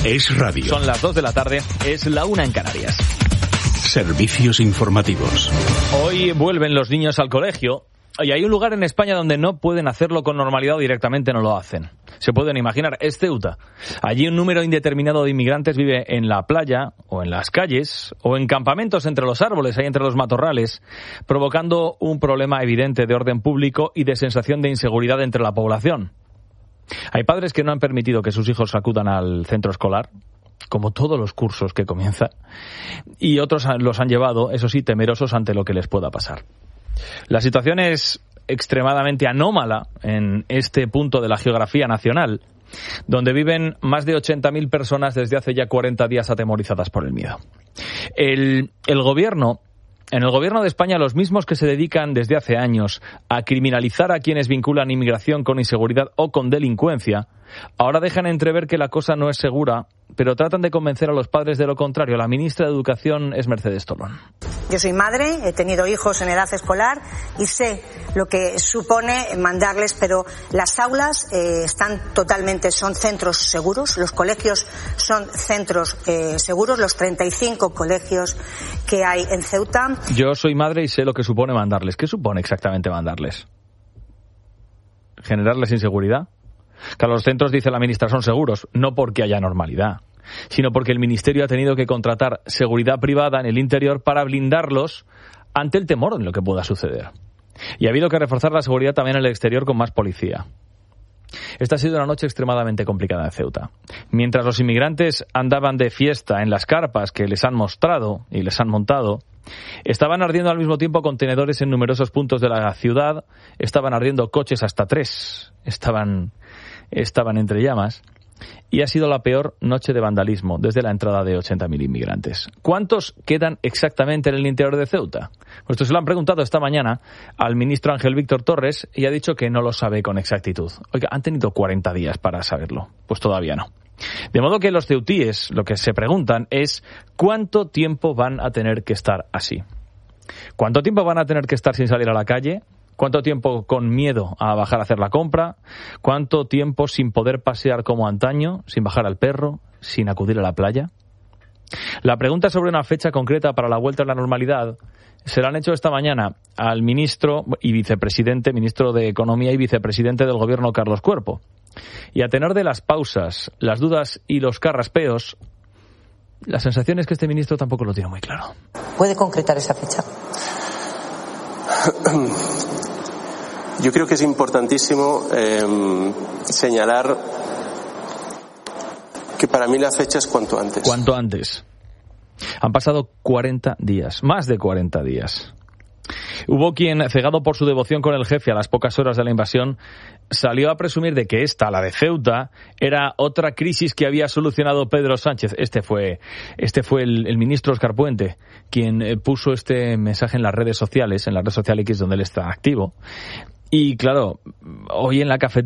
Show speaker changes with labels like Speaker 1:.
Speaker 1: Es radio.
Speaker 2: Son las 2 de la tarde, es la 1 en Canarias.
Speaker 1: Servicios informativos.
Speaker 2: Hoy vuelven los niños al colegio y hay un lugar en España donde no pueden hacerlo con normalidad o directamente no lo hacen. Se pueden imaginar, es Ceuta. Allí un número indeterminado de inmigrantes vive en la playa o en las calles o en campamentos entre los árboles, ahí entre los matorrales, provocando un problema evidente de orden público y de sensación de inseguridad entre la población. Hay padres que no han permitido que sus hijos acudan al centro escolar, como todos los cursos que comienzan, y otros los han llevado, eso sí, temerosos ante lo que les pueda pasar. La situación es extremadamente anómala en este punto de la geografía nacional, donde viven más de 80.000 personas desde hace ya 40 días atemorizadas por el miedo. En el gobierno de España, los mismos que se dedican desde hace años a criminalizar a quienes vinculan inmigración con inseguridad o con delincuencia, ahora dejan entrever que la cosa no es segura, pero tratan de convencer a los padres de lo contrario. La ministra de Educación es Mercedes Tolón.
Speaker 3: Yo soy madre, he tenido hijos en edad escolar y sé lo que supone mandarles, pero las aulas son centros seguros, los colegios son centros seguros, los 35 colegios que hay en Ceuta.
Speaker 2: Yo soy madre y sé lo que supone mandarles. ¿Qué supone exactamente mandarles? ¿Generarles inseguridad? Que los centros, dice la ministra, son seguros, no porque haya normalidad, sino porque el Ministerio ha tenido que contratar seguridad privada en el interior para blindarlos ante el temor en lo que pueda suceder. Y ha habido que reforzar la seguridad también en el exterior con más policía. Esta ha sido una noche extremadamente complicada en Ceuta. Mientras los inmigrantes andaban de fiesta en las carpas que les han mostrado y les han montado, estaban ardiendo al mismo tiempo contenedores en numerosos puntos de la ciudad, estaban ardiendo coches hasta 3, estaban entre llamas, y ha sido la peor noche de vandalismo desde la entrada de 80.000 inmigrantes. ¿Cuántos quedan exactamente en el interior de Ceuta? Pues esto se lo han preguntado esta mañana al ministro Ángel Víctor Torres y ha dicho que no lo sabe con exactitud. Oiga, han tenido 40 días para saberlo. Pues todavía no. De modo que los ceutíes lo que se preguntan es ¿cuánto tiempo van a tener que estar así? ¿Cuánto tiempo van a tener que estar sin salir a la calle? ¿Cuánto tiempo con miedo a bajar a hacer la compra? ¿Cuánto tiempo sin poder pasear como antaño, sin bajar al perro, sin acudir a la playa? La pregunta sobre una fecha concreta para la vuelta a la normalidad se la han hecho esta mañana al ministro y vicepresidente, ministro de Economía y vicepresidente del Gobierno, Carlos Cuerpo. Y a tenor de las pausas, las dudas y los carraspeos, la sensación es que este ministro tampoco lo tiene muy claro.
Speaker 3: ¿Puede concretar esa fecha?
Speaker 4: Yo creo que es importantísimo señalar que para mí la fecha es cuanto antes.
Speaker 2: Cuanto antes. Han pasado 40 días, más de 40 días. Hubo quien, cegado por su devoción con el jefe a las pocas horas de la invasión, salió a presumir de que esta, la de Ceuta, era otra crisis que había solucionado Pedro Sánchez. Este fue el ministro Óscar Puente, quien puso este mensaje en la red social X, donde él está activo. Y claro, hoy en la cafetería